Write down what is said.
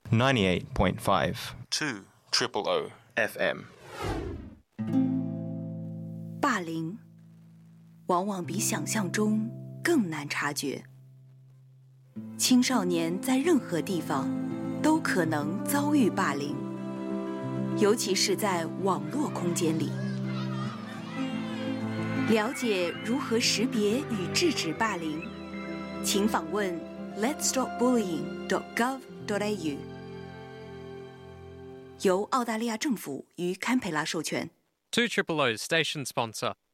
98.5 2 Triple O FM。 霸凌往往比想象中更难察觉。青少年在任何地方都可能遭遇霸凌，尤其是在网络空间里。了解如何识别与制止霸凌，请访问 letsstopbullying.gov.au， 由澳大利亚政府与堪培拉授权。 2 Triple O's station sponsor.